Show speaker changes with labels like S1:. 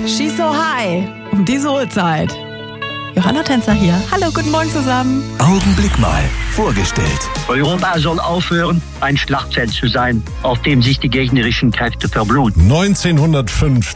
S1: She's so high. Um diese Uhrzeit. Johanna Tänzer hier. Hallo, guten Morgen zusammen.
S2: Augenblick mal. Vorgestellt.
S3: Europa soll aufhören, ein Schlachtfeld zu sein, auf dem sich die gegnerischen Kräfte verbluten.
S4: 1905